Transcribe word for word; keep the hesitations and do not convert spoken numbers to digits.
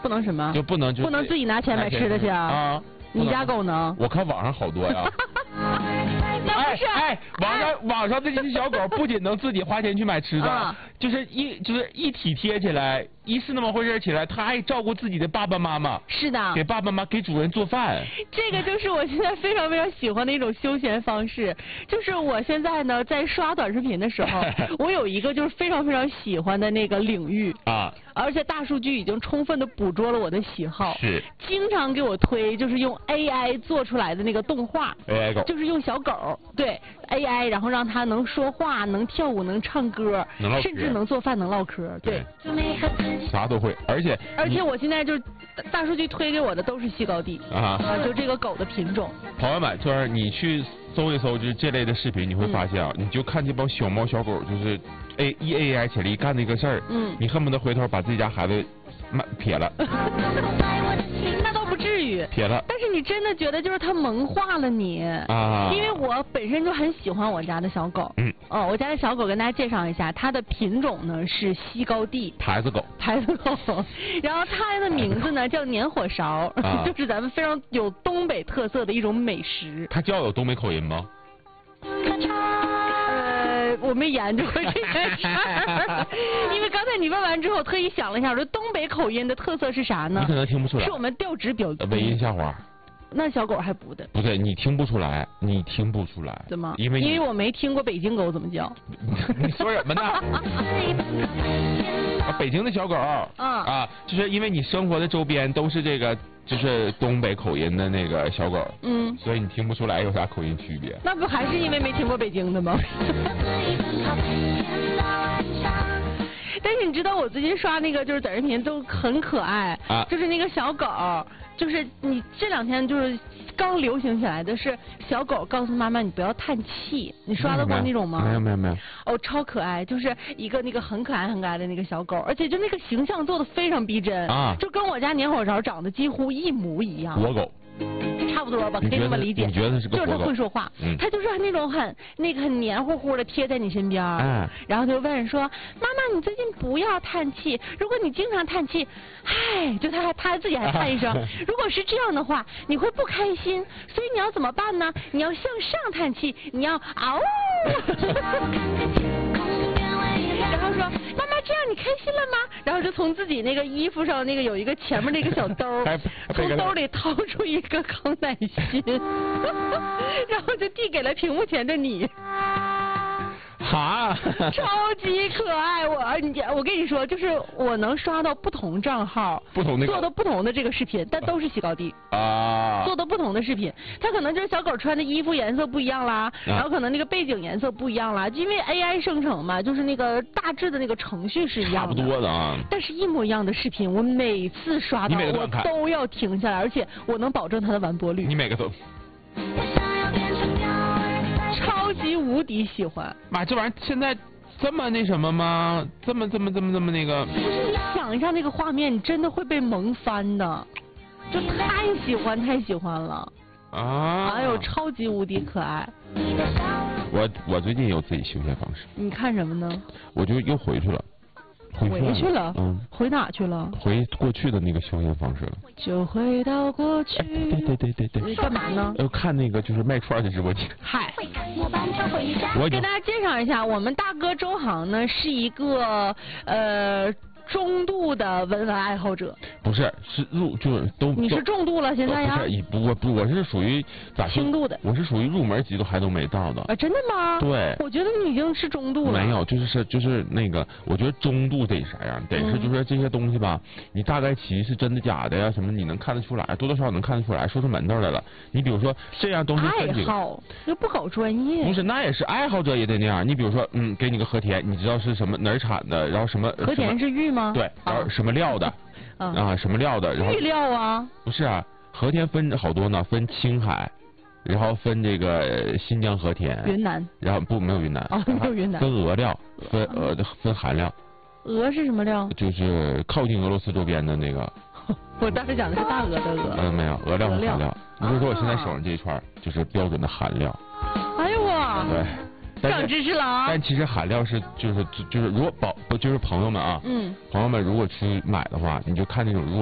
不能什么？ 就不能就不能自己拿钱买吃的去啊？ 啊， 你家狗能？ 我看网上好多呀。 那不是， 哎，网上网上这些小狗不仅能自己花钱去买吃的， 啊、 就是一就是一体贴起来，一是那么回事起来，它还照顾自己的爸爸妈妈。 是的， 给爸爸妈妈给主人做饭。 这个就是我现在非常非常喜欢的一种休闲方式。就是我现在呢在刷短视频的时候，我有一个就是非常非常喜欢的那个领域啊。 而且大数据已经充分的捕捉了我的喜好， 是经常给我推就是用 A I 做出来的那个动画 ，A I 狗就是用小狗对 A I， 然后让它能说话、能跳舞、能唱歌， 能甚至能做饭、能唠嗑，对， 啥都会，而且而且我现在就大数据推给我的都是西高地啊， 就这个狗的品种。 朋友们，就是你去搜一搜，就是这类的视频，你会发现啊，嗯、你就看这帮小猫小狗，就是 A 一 A I 起来一干那个事儿， 嗯， 你恨不得回头把自己家孩子撇了。 那倒不至于， 撇了。 但是你真的觉得就是它萌化了你啊？ 因为我本身就很喜欢我家的小狗。 嗯。 哦，我家的小狗跟大家介绍一下，它的品种呢是西高地牌子狗。 牌子狗。然后它的名字呢叫年火勺，啊、就是咱们非常有东北特色的一种美食。 它叫有东北口音吗？ 呃，我没研究过这个事儿，因为刚才你问完之后，特意想了一下，我说东北口音的特色是啥呢？ 你可能听不出来。 是我们调值比较低。 尾音下滑。 那小狗还不的。 不对，你听不出来，你听不出来。 怎么？ 因为因为我没听过北京狗怎么叫。 你说什么呢？啊，北京的小狗。 嗯。 啊，就是因为你生活的周边都是这个。就是东北口音的那个小狗， 嗯， 所以你听不出来有啥口音区别。 那不还是因为没听过北京的吗？但是你知道我最近刷那个就是短视频都很可爱， 啊， 就是那个小狗，就是你这两天就是刚流行起来的是小狗告诉妈妈你不要叹气，你刷到过那种吗？ 没有没有没有。 哦，超可爱，就是一个那个很可爱很可爱的那个小狗，而且就那个形象做的非常逼真啊，就跟我家年火勺长得几乎一模一样。 活狗。 差不多吧，可以这么理解。 你觉得是个就是它会说话， 嗯、 它就是那种很那个很黏糊糊的贴在你身边， 嗯、 然后就问说：“妈妈，你最近不要叹气，如果你经常叹气，唉，就他还他自己还叹一声，如果是这样的话，你会不开心，所以你要怎么办呢？你要向上叹气，你要嗷。”然后说妈妈这样你开心了吗？然后就从自己那个衣服上那个有一个前面那个小兜，从兜里掏出一个康乃馨，然后就递给了屏幕前的你。 哈， 超级可爱！我你我跟你说，就是我能刷到不同账号， 不同的做的不同的这个视频，但都是西高地啊， 做的不同的视频。它可能就是小狗穿的衣服颜色不一样啦，啊、然后可能那个背景颜色不一样啦，因为 A I 生成嘛，就是那个大致的那个程序是一样的， 差不多的啊。 但是一模一样的视频，我每次刷到我都要停下来，而且我能保证它的完播率。 你每个都。 超级无敌喜欢！ 妈，这玩意儿现在这么那什么吗？这么这么这么这么那个？ 不是，你想一下那个画面，你真的会被萌翻的，就太喜欢太喜欢了啊！ 哎呦，超级无敌可爱！ 我我最近有自己休闲方式。 你看什么呢？ 我就又回去了。 回去了， 嗯， 回哪去了？ 回过去的那个休闲方式了。 就回到过去。哎、 对对对对对。 你干嘛呢？ 要看那个就是卖串的直播间。 嗨，我给大家介绍一下，我们大哥周航呢是一个呃中度的文玩爱好者。 不是，是入就是都。 你是重度了，现在呀？ 不是，不我不我是属于咋轻度的。 我是属于入门级都还都没到的。 啊，真的吗？ 对。 我觉得你已经是中度了。 没有，就是是就是那个，我觉得中度得啥样？得是就是这些东西吧，嗯、你大概其是真的假的呀？什么你能看得出来，多多少少能看得出来，说出门头来了。你比如说这样东西爱好又不搞专业。 不是，那也是爱好者也得那样。你比如说，嗯，给你个和田，你知道是什么哪儿产的，然后什么和田是玉吗？ 对，然后什么料的。啊, 啊，什么料的？然后玉料啊？ 不是啊，和田分好多呢，分青海，然后分这个新疆和田， 云南， 然后不没有云南， 哦，没有云南， 分俄料，分呃分韩料。 俄是什么料？ 就是靠近俄罗斯周边的那个。 我当时讲的是大鹅的鹅。 嗯，没有，俄料和韩料。你就说我现在手上这一串就是标准的韩料。 哎呦我。 对。 长知识了啊！ 但其实韩料是就是就是如果宝就是朋友们啊， 嗯， 朋友们如果去买的话，你就看那种如果。